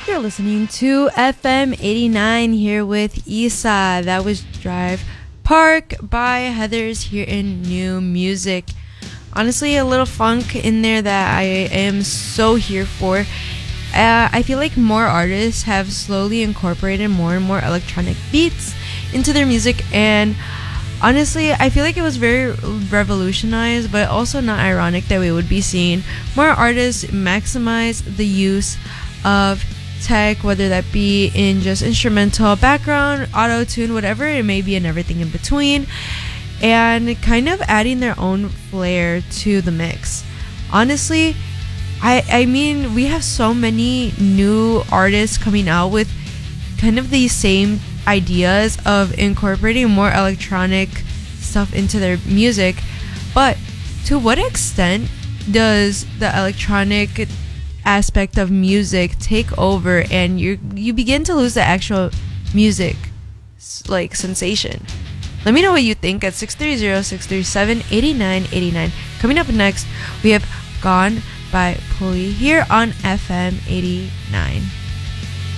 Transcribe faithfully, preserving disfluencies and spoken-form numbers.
You're listening to F M eighty-nine here with Isa. That was Drive Park by Heathers here in New Music. Honestly, a little funk in there that I am so here for. Uh, I feel like more artists have slowly incorporated more and more electronic beats into their music, and honestly, I feel like it was very revolutionized, but also not ironic that we would be seeing more artists maximize the use of tech, whether that be in just instrumental, background, auto-tune, whatever it may be, and everything in between, and kind of adding their own flair to the mix. Honestly, I I mean, we have so many new artists coming out with kind of these same ideas of incorporating more electronic stuff into their music, but to what extent does the electronic aspect of music take over and you you begin to lose the actual music like sensation? Let me know what you think at six three zero, six three seven, eight nine eight nine. Coming up next, we have Gone by Pulley here on F M eighty-nine.